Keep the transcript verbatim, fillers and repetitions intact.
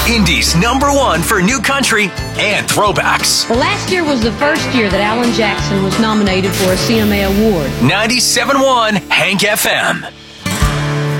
Indy's number one for new country and throwbacks. Well, last year was the first year that Alan Jackson was nominated for a C M A award. ninety-seven point one Hank F M.